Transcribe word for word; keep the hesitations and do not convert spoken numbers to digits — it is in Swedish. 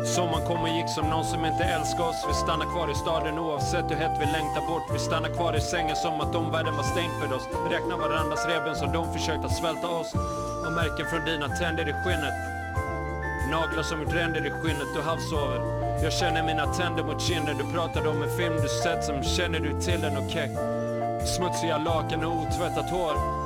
Sommaren kom och gick som någon som inte älskar oss. Vi stannar kvar i staden oavsett hur hett vi längtar bort. Vi stannar kvar i sängen som att omvärlden var stängd för oss. Vi räknar varandras reben som de försökt att svälta oss. Och märken från dina tänder i skinnet. Naglar som gjort ränder i skinnet, du halvsover. Jag känner mina tänder mot kinden. Du pratade om en film du sett som känner du till den, okej okay. Smutsiga lakan och otvättat hår.